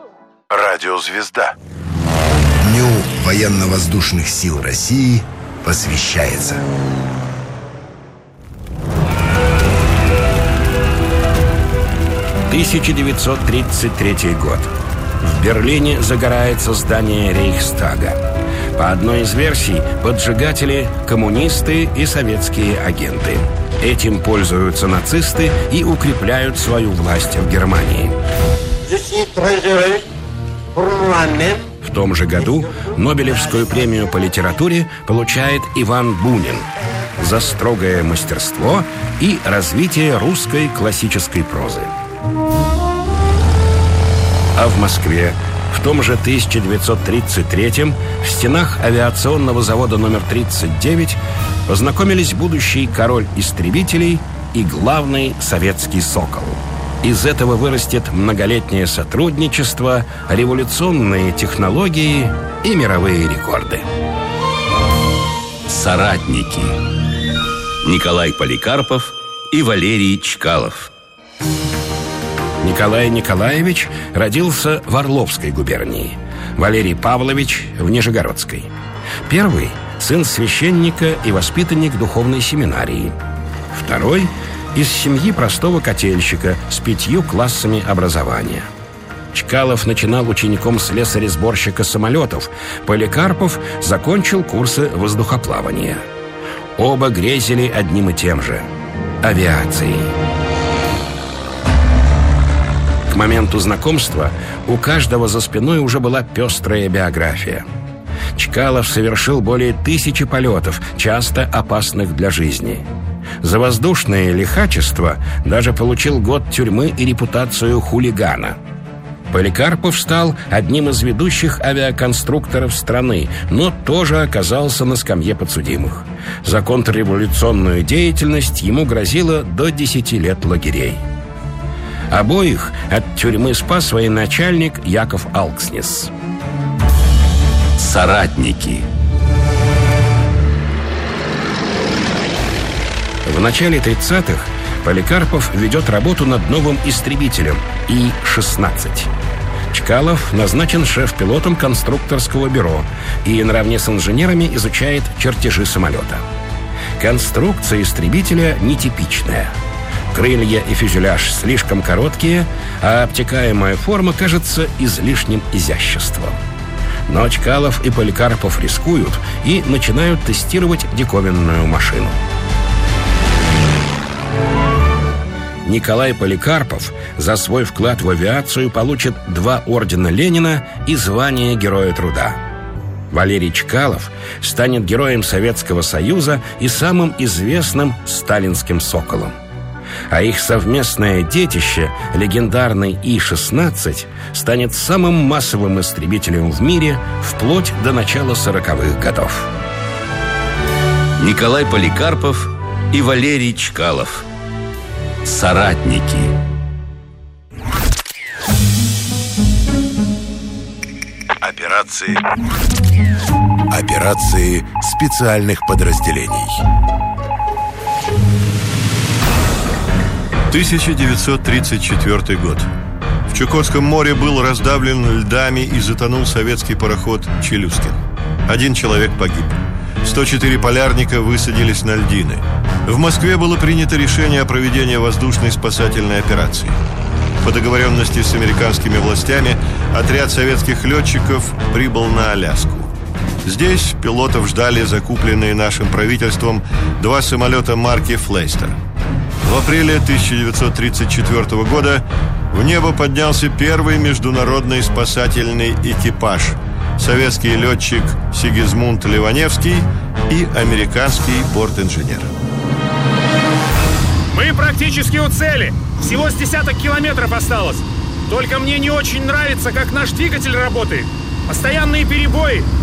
Радиозвезда. Дню военно-воздушных сил России посвящается. «1933 год. В Берлине загорается здание Рейхстага. По одной из версий, поджигатели – коммунисты и советские агенты. Этим пользуются нацисты и укрепляют свою власть в Германии. В том же году Нобелевскую премию по литературе получает Иван Бунин за строгое мастерство и развитие русской классической прозы. А в Москве в том же 1933-м в стенах авиационного завода номер 39 познакомились будущий король истребителей и главный советский «Сокол». Из этого вырастет многолетнее сотрудничество, революционные технологии и мировые рекорды. Соратники. Николай Поликарпов и Валерий Чкалов. Николай Николаевич родился в Орловской губернии, Валерий Павлович в Нижегородской. Первый – сын священника и воспитанник духовной семинарии. Второй – из семьи простого котельщика с 5 классами образования. Чкалов начинал учеником слесаря-сборщика самолетов. Поликарпов закончил курсы воздухоплавания. Оба грезили одним и тем же – авиацией. К моменту знакомства у каждого за спиной уже была пестрая биография. Чкалов совершил более 1000 полетов, часто опасных для жизни. За воздушное лихачество даже получил год тюрьмы и репутацию хулигана. Поликарпов стал одним из ведущих авиаконструкторов страны, но тоже оказался на скамье подсудимых. За контрреволюционную деятельность ему грозило до 10 лет лагерей. Обоих от тюрьмы спас военачальник Яков Алкснес. Соратники. В начале 30-х Поликарпов ведет работу над новым истребителем И-16. Чкалов назначен шеф-пилотом конструкторского бюро и наравне с инженерами изучает чертежи самолета. Конструкция истребителя нетипичная. Крылья и фюзеляж слишком короткие, а обтекаемая форма кажется излишним изяществом. Но Чкалов и Поликарпов рискуют и начинают тестировать диковинную машину. Николай Поликарпов за свой вклад в авиацию получит 2 ордена Ленина и звание Героя труда. Валерий Чкалов станет героем Советского Союза и самым известным сталинским «Соколом». А их совместное детище, легендарный И-16, станет самым массовым истребителем в мире вплоть до начала 40-х годов. Николай Поликарпов и Валерий Чкалов. Соратники. Операции специальных подразделений. 1934 год. В Чукотском море был раздавлен льдами и затонул советский пароход «Челюскин». 1 человек погиб. 104 полярника высадились на льдины. В Москве было принято решение о проведении воздушной спасательной операции. По договоренности с американскими властями отряд советских летчиков прибыл на Аляску. Здесь пилотов ждали закупленные нашим правительством 2 самолета марки «Флейстер». В апреле 1934 года в небо поднялся первый международный спасательный экипаж – советский летчик Сигизмунд Ливаневский и американский бортинженер. Мы практически у цели. Всего с десяток километров осталось. Только мне не очень нравится, как наш двигатель работает. Постоянные перебои.